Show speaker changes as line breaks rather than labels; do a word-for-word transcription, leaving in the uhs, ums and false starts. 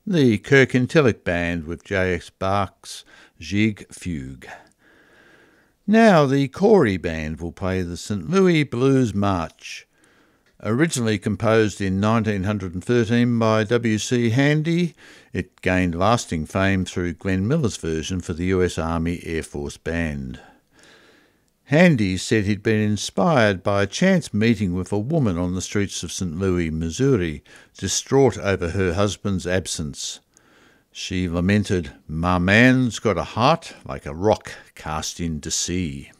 the Kirkintilloch Band with J X Bach's Gigue Fugue. Now the Corey Band will play the Saint Louis Blues March, originally composed in nineteen thirteen by W C Handy. It gained lasting fame through Glenn Miller's version for the U S Army Air Force Band. Handy said he'd been inspired by a chance meeting with a woman on the streets of Saint Louis, Missouri, distraught over her husband's absence. She lamented, "My man's got a heart like a rock cast into sea."